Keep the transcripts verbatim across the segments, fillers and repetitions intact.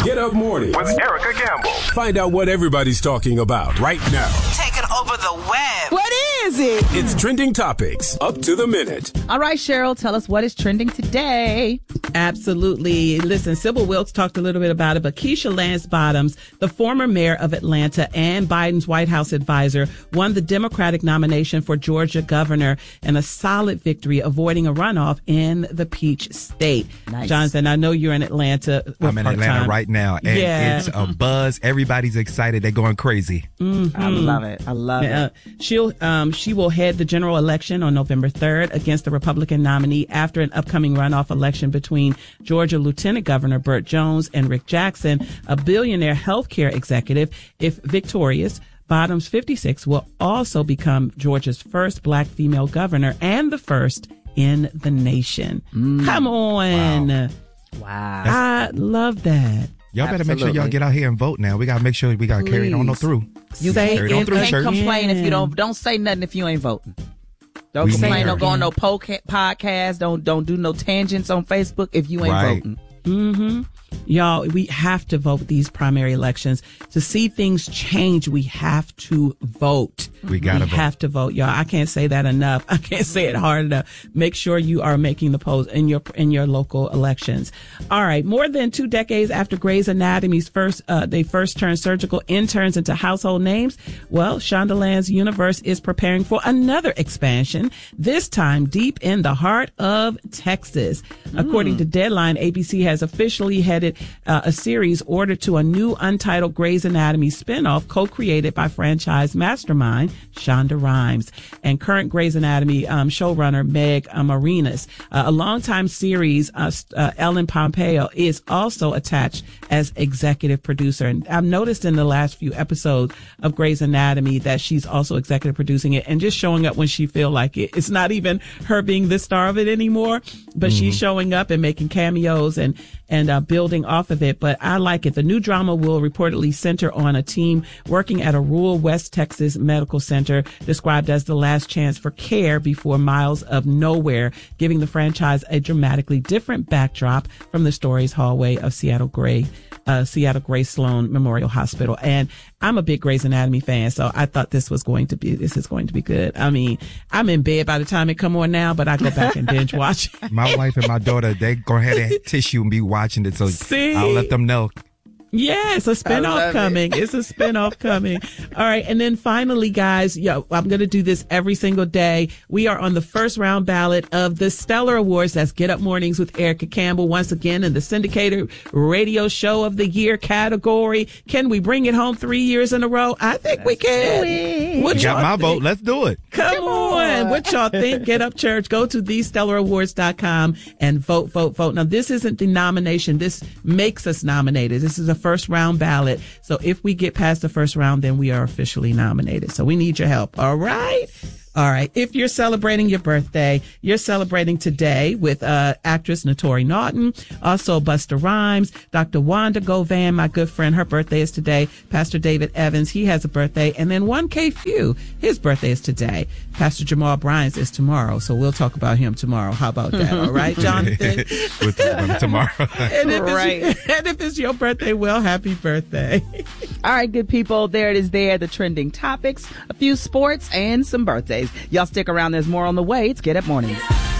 Get Up Mornings with Erica Campbell. Find out what everybody's talking about right now. Taking over the web. What is it? It's Trending Topics, up to the minute. All right, Cheryl, tell us what is trending today. Absolutely. Listen, Sybil Wilkes talked a little bit about it, but Keisha Lance Bottoms, the former mayor of Atlanta and Biden's White House advisor, won the Democratic nomination for Georgia governor in a solid victory, avoiding a runoff in the Peach State. Nice. Jonathan, I know you're in Atlanta. I'm in Atlanta time. right now, and yeah. it's a buzz. Everybody's excited. They're going crazy. Mm-hmm. I love it. I love uh, it. She'll um, she will head the general election on November third against the Republican nominee after an upcoming runoff election between Georgia Lieutenant Governor Burt Jones and Rick Jackson, a billionaire healthcare executive. If victorious, Bottoms, fifty-six, will also become Georgia's first black female governor and the first in the nation. Mm. Come on. Wow. wow. I love that. Y'all better Absolutely. make sure y'all get out here and vote now. We got to make sure we got to carry it on through. You say carry it on through, can't church. complain if you don't, don't say nothing if you ain't voting. Don't We complain, need don't go her. on no poca- podcast, don't, don't do no tangents on Facebook if you ain't Right. voting. Mm-hmm. Y'all, we have to vote these primary elections. To see things change, we have to vote. We gotta we vote. have to vote, y'all. I can't say that enough. I can't say it hard enough. Make sure you are making the polls in your in your local elections. All right. More than two decades after Grey's Anatomy's first, uh, they first turned surgical interns into household names. Well, Shondaland's universe is preparing for another expansion. This time deep in the heart of Texas. Mm. According to Deadline, A B C has officially headed uh, a series ordered to a new untitled Grey's Anatomy spinoff co-created by franchise mastermind Shonda Rhimes and current Grey's Anatomy um, showrunner Meg uh, Marinas. Uh, a longtime series, uh, uh, Ellen Pompeo, is also attached as executive producer. And I've noticed in the last few episodes of Grey's Anatomy that she's also executive producing it and just showing up when she feel like it. It's not even her being the star of it anymore, but mm-hmm. she's showing up and making cameos and and uh, building off of it. But I like it. The new drama will reportedly center on a team working at a rural West Texas medical center described as the last chance for care before miles of nowhere, giving the franchise a dramatically different backdrop from the story's hallway of Seattle Gray, uh, Seattle Gray Sloan Memorial Hospital. And I'm a big Grey's Anatomy fan, so I thought this was going to be, this is going to be good. I mean, I'm in bed by the time it come on now, but I go back and binge watch it. My wife and my daughter, they go ahead and tissue and be watching it, so See? I'll let them know. Yeah, it's a spinoff coming. It. It's a spinoff coming. All right. And then finally, guys, yo, I'm going to do this every single day. We are on the first round ballot of the Stellar Awards. That's Get Up Mornings with Erica Campbell once again in the syndicated radio show of the year category. Can we bring it home three years in a row? I think we can. What You got my think? vote. Let's do it. Come, Come on. on. What y'all think? Get Up Church. Go to the stellar awards dot com and vote, vote, vote. Now, this isn't the nomination. This makes us nominated. This is a first round ballot. So if we get past the first round, then we are officially nominated. So we need your help. All right. All right. If you're celebrating your birthday, you're celebrating today with uh actress Naturi Naughton, also Busta Rhymes, Doctor Wanda Govan, my good friend. Her birthday is today. Pastor David Evans, he has a birthday. And then one K Few, his birthday is today. Pastor Jamal Bryans is tomorrow. So we'll talk about him tomorrow. How about that? All right, Jonathan? We'll talk about him tomorrow. and, if right. it's, and if it's your birthday, well, happy birthday. All right, good people. There it is there. The trending topics, a few sports, and some birthdays. Y'all stick around. There's more on the way. It's Get Up Mornings.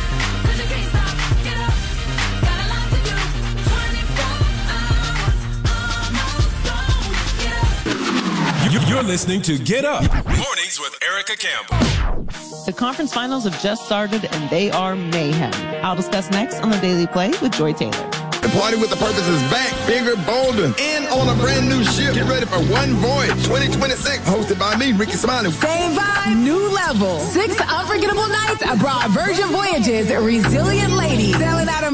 You're listening to Get Up Mornings with Erica Campbell. The conference finals have just started and they are mayhem. I'll discuss next on the Daily Play with Joy Taylor. The Party with the Purpose is back, bigger, bolder, and on a brand new ship. Get ready for One Voyage twenty twenty-six, hosted by me, Ricky Smiley. Same vibe, new level. Six unforgettable nights abroad. Virgin Voyages, resilient ladies sailing out of